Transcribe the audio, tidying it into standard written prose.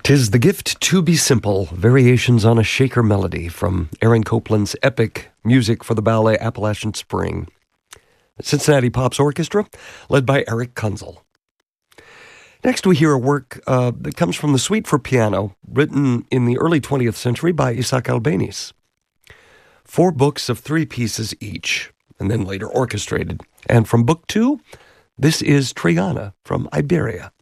'Tis the Gift to Be Simple, Variations on a Shaker Melody from Aaron Copland's epic music for the ballet Appalachian Spring. The Cincinnati Pops Orchestra, led by Eric Kunzel. Next we hear a work that comes from the Suite for Piano, written in the early 20th century by Isaac Albéniz. 4 books of 3 pieces each, and then later orchestrated. And from book 2, this is Triana from Iberia.